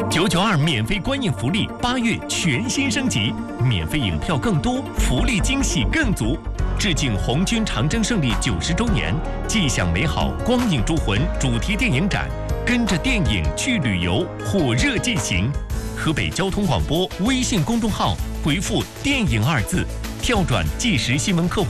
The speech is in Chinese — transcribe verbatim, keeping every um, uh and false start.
九九二免费观影福利，八月全新升级，免费影票更多，福利惊喜更足。致敬红军长征胜利九十周年，既享美好光影铸魂主题电影展，跟着电影去旅游，火热进行。河北交通广播微信公众号回复“电影”二字，跳转即时新闻客户。